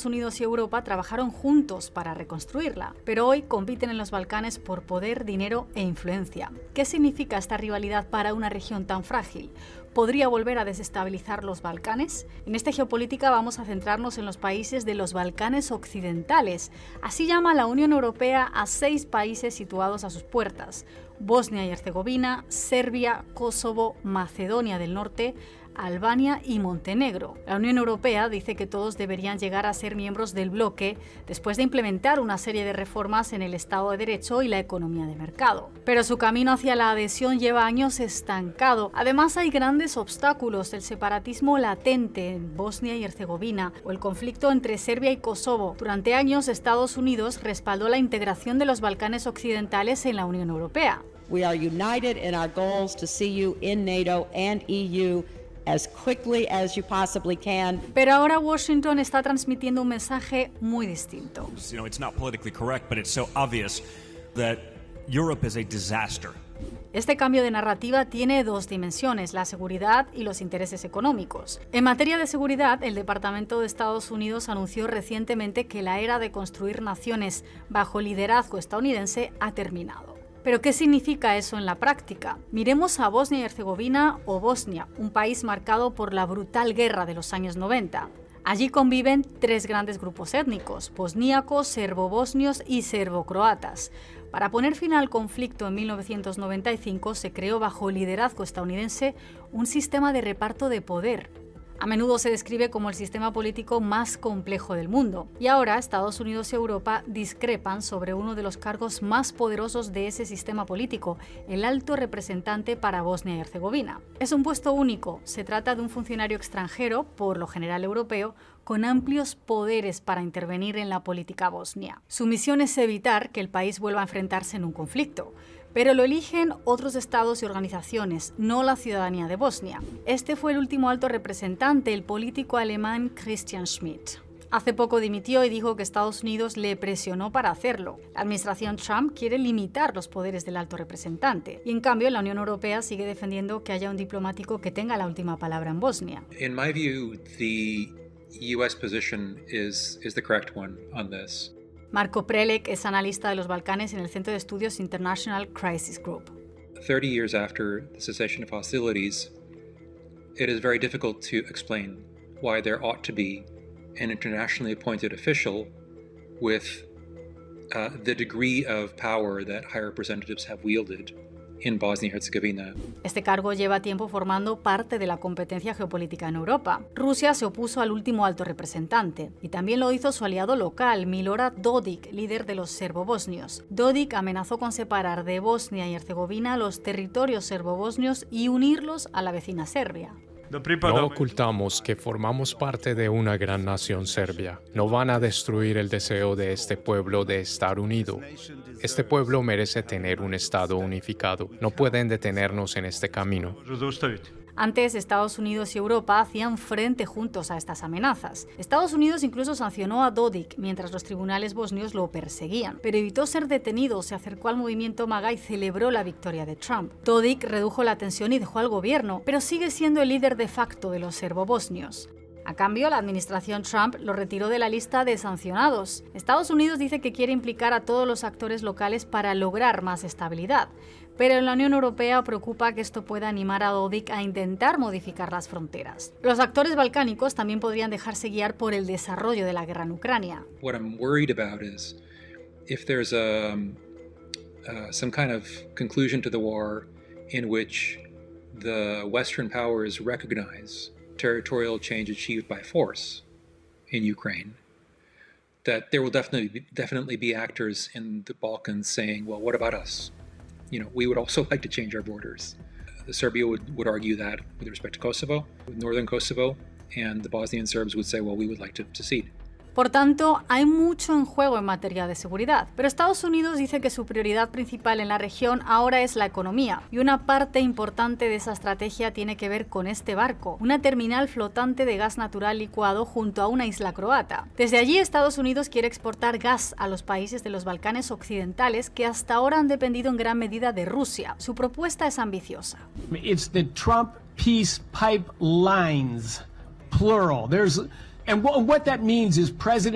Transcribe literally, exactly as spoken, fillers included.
Unidos y Europa trabajaron juntos para reconstruirla, pero hoy compiten en los Balcanes por poder, dinero e influencia. ¿Qué significa esta rivalidad para una región tan frágil? ¿Podría volver a desestabilizar los Balcanes? En esta geopolítica vamos a centrarnos en los países de los Balcanes occidentales. Así llama la Unión Europea a seis países situados a sus puertas: Bosnia y Herzegovina, Serbia, Kosovo, Macedonia del Norte, Albania y Montenegro. La Unión Europea dice que todos deberían llegar a ser miembros del bloque después de implementar una serie de reformas en el Estado de Derecho y la economía de mercado. Pero su camino hacia la adhesión lleva años estancado. Además, hay grandes obstáculos: el separatismo latente en Bosnia y Herzegovina o el conflicto entre Serbia y Kosovo. Durante años, Estados Unidos respaldó la integración de los Balcanes occidentales en la Unión Europea. We are united in our goals to see you in NATO and E U as quickly as you possibly can. Pero ahora Washington está transmitiendo un mensaje muy distinto. You know, it's not politically correct, but it's so obvious that Europe is a disaster. Este cambio de narrativa tiene dos dimensiones: la seguridad y los intereses económicos. En materia de seguridad, el Departamento de Estados Unidos anunció recientemente que la era de construir naciones bajo liderazgo estadounidense ha terminado. ¿Pero qué significa eso en la práctica? Miremos a Bosnia y Herzegovina o Bosnia, un país marcado por la brutal guerra de los años noventa. Allí conviven tres grandes grupos étnicos: bosníacos, serbobosnios y serbocroatas. Para poner fin al conflicto en mil novecientos noventa y cinco se creó bajo liderazgo estadounidense un sistema de reparto de poder. A menudo se describe como el sistema político más complejo del mundo, y ahora Estados Unidos y Europa discrepan sobre uno de los cargos más poderosos de ese sistema político: el alto representante para Bosnia y Herzegovina. Es un puesto único. Se trata de un funcionario extranjero, por lo general europeo, con amplios poderes para intervenir en la política bosnia. Su misión es evitar que el país vuelva a enfrentarse en un conflicto. Pero lo eligen otros estados y organizaciones, no la ciudadanía de Bosnia. Este fue el último alto representante, el político alemán Christian Schmidt. Hace poco dimitió y dijo que Estados Unidos le presionó para hacerlo. La administración Trump quiere limitar los poderes del alto representante, y en cambio la Unión Europea sigue defendiendo que haya un diplomático que tenga la última palabra en Bosnia. In my view, the U S position is is the correct one on this. Marko Prelec es analista de los Balcanes en el Centro de Estudios International Crisis Group. thirty years after the cessation of hostilities, it is very difficult to explain why there ought to be an internationally appointed official with uh, the degree of power that high representatives have wielded in Bosnia y Herzegovina. Este cargo lleva tiempo formando parte de la competencia geopolítica en Europa. Rusia se opuso al último alto representante, y también lo hizo su aliado local, Milorad Dodik, líder de los serbobosnios. Dodik amenazó con separar de Bosnia y Herzegovina los territorios serbobosnios y unirlos a la vecina Serbia. No ocultamos que formamos parte de una gran nación serbia. No van a destruir el deseo de este pueblo de estar unido. Este pueblo merece tener un Estado unificado. No pueden detenernos en este camino. Antes, Estados Unidos y Europa hacían frente juntos a estas amenazas. Estados Unidos incluso sancionó a Dodik mientras los tribunales bosnios lo perseguían, pero evitó ser detenido, se acercó al movimiento MAGA y celebró la victoria de Trump. Dodik redujo la tensión y dejó al gobierno, pero sigue siendo el líder de facto de los serbobosnios. A cambio, la administración Trump lo retiró de la lista de sancionados. Estados Unidos dice que quiere implicar a todos los actores locales para lograr más estabilidad, pero en la Unión Europea preocupa que esto pueda animar a Dodik a intentar modificar las fronteras. Los actores balcánicos también podrían dejarse guiar por el desarrollo de la guerra en Ucrania. What I'm worried about is if there's a uh, some kind of conclusion to the war in which the Western powers recognize territorial change achieved by force in Ukraine, that there will definitely be, definitely be actors in the Balkans saying, well, what about us? You know, we would also like to change our borders. Uh, Serbia would, would argue that with respect to Kosovo, with northern Kosovo, and the Bosnian Serbs would say, well, we would like to secede. Por tanto, hay mucho en juego en materia de seguridad, pero Estados Unidos dice que su prioridad principal en la región ahora es la economía, y una parte importante de esa estrategia tiene que ver con este barco, una terminal flotante de gas natural licuado junto a una isla croata. Desde allí, Estados Unidos quiere exportar gas a los países de los Balcanes occidentales que hasta ahora han dependido en gran medida de Rusia. Su propuesta es ambiciosa. It's the Trump peace pipelines, plural. There's And what, what that means is President